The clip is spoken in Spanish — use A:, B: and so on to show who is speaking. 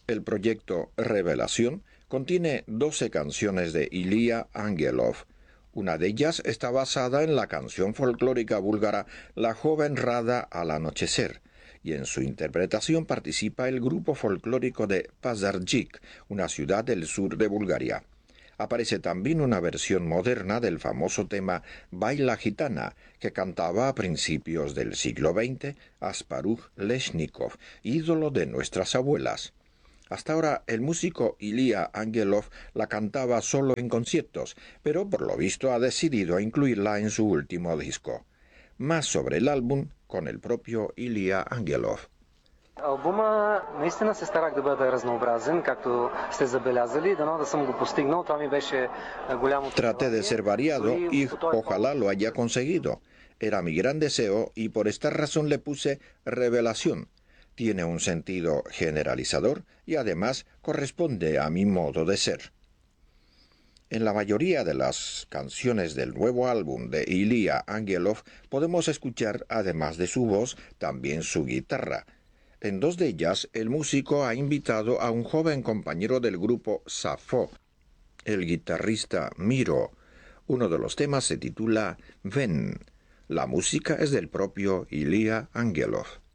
A: El proyecto Revelación contiene 12 canciones de Ilya Angelov. Una de ellas está basada en la canción folclórica búlgara La joven Rada al anochecer, y en su interpretación participa el grupo folclórico de Pazarjik, una ciudad del sur de Bulgaria. Aparece también una versión moderna del famoso tema Baila Gitana, que cantaba a principios del siglo XX Asparuh Leshnikov, ídolo de nuestras abuelas. Hasta ahora el músico Ilya Angelov la cantaba solo en conciertos, pero por lo visto ha decidido incluirla en su último disco. Más sobre el álbum con el propio Ilya Angelov.
B: Албума наистина се старах да бъда разнообразен, както сте забелязали, дано да съм го постигнал. Това ми беше голямото желание.
A: Traté de ser variado y ojalá lo haya conseguido. Era mi gran deseo y por esta razón le puse Revelación. Tiene un sentido generalizador y además corresponde a mi modo de ser. En la mayoría de las canciones del nuevo álbum de Ilya Angelov podemos escuchar, además de su voz, también su guitarra. En dos de ellas, el músico ha invitado a un joven compañero del grupo Safo, el guitarrista Miro. Uno de los temas se titula Ven. La música es del propio Ilya Angelov.